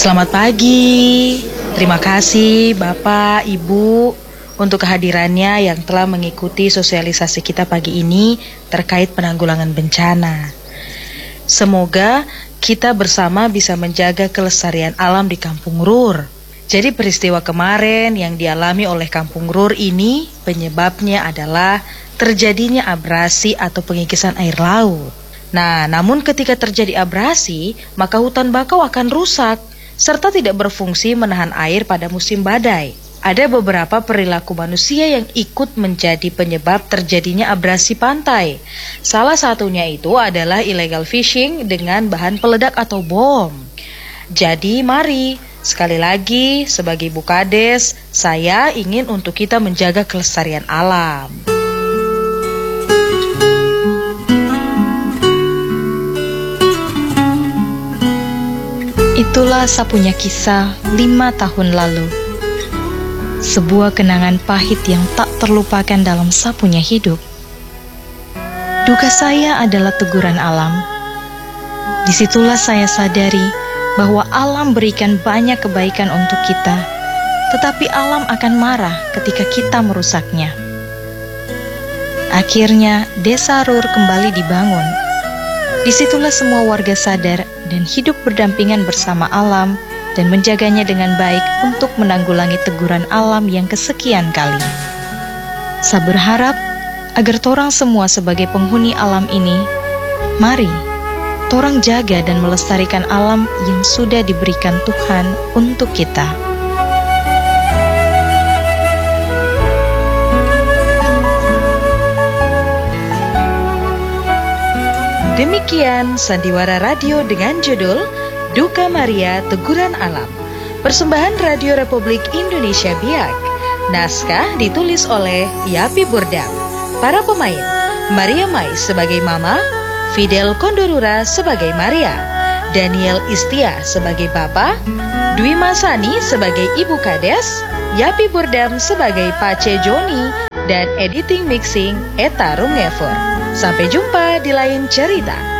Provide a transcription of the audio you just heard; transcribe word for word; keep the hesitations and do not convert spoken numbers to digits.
Selamat pagi. Terima kasih Bapak, Ibu untuk kehadirannya yang telah mengikuti sosialisasi kita pagi ini terkait penanggulangan bencana. Semoga kita bersama bisa menjaga kelestarian alam di Kampung Rur. Jadi peristiwa kemarin yang dialami oleh Kampung Rur ini penyebabnya adalah terjadinya abrasi atau pengikisan air laut. Nah, namun ketika terjadi abrasi, maka hutan bakau akan rusak serta tidak berfungsi menahan air pada musim badai. Ada beberapa perilaku manusia yang ikut menjadi penyebab terjadinya abrasi pantai. Salah satunya itu adalah illegal fishing dengan bahan peledak atau bom. Jadi mari, sekali lagi sebagai Ibu Kades, saya ingin untuk kita menjaga kelestarian alam. Itulah Sapunya Kisah lima tahun lalu. Sebuah kenangan pahit yang tak terlupakan dalam Sapunya hidup. Duka saya adalah teguran alam. Disitulah saya sadari bahwa alam berikan banyak kebaikan untuk kita, tetapi alam akan marah ketika kita merusaknya. Akhirnya Desa Rur kembali dibangun. Disitulah semua warga sadar dan hidup berdampingan bersama alam dan menjaganya dengan baik untuk menanggulangi teguran alam yang kesekian kali. Saya berharap agar torang semua sebagai penghuni alam ini, mari torang jaga dan melestarikan alam yang sudah diberikan Tuhan untuk kita. Demikian Sandiwara Radio dengan judul Duka Maria Teguran Alam, persembahan Radio Republik Indonesia Biak. Naskah ditulis oleh Yapi Burdam. Para pemain: Maria Mai sebagai Mama, Fidel Kondorura sebagai Maria, Daniel Istia sebagai Papa, Dwi Masani sebagai Ibu Kades, Yapi Burdam sebagai Pace Joni, dan editing mixing Eta Rumngefor. Sampai jumpa di lain cerita.